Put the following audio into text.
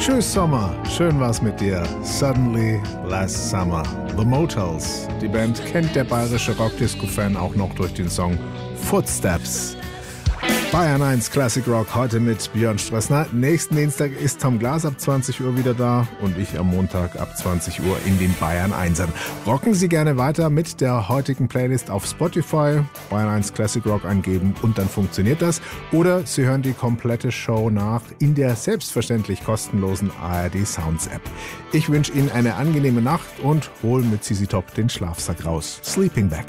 Tschüss Sommer, schön war's mit dir. Suddenly Last Summer. The Motels. Die Band kennt der bayerische Rockdisco-Fan auch noch durch den Song Footsteps. Bayern 1 Classic Rock heute mit Björn Strasser. Nächsten Dienstag ist Tom Glas ab 20 Uhr wieder da und ich am Montag ab 20 Uhr in den Bayern 1ern. Rocken Sie gerne weiter mit der heutigen Playlist auf Spotify, Bayern 1 Classic Rock eingeben und dann funktioniert das. Oder Sie hören die komplette Show nach in der selbstverständlich kostenlosen ARD Sounds App. Ich wünsche Ihnen eine angenehme Nacht und hol mit ZZ Top den Schlafsack raus. Sleeping Bag.